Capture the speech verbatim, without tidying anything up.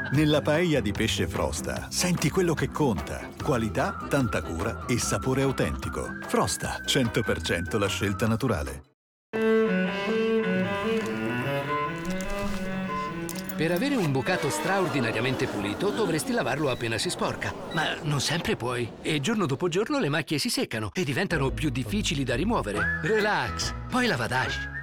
Nella paella di pesce Frosta senti quello che conta. Qualità, tanta cura e sapore autentico. Frosta, cento per cento la scelta naturale. Per avere un bucato straordinariamente pulito dovresti lavarlo appena si sporca. Ma non sempre puoi. E giorno dopo giorno le macchie si seccano e diventano più difficili da rimuovere. Relax, poi Lavadash.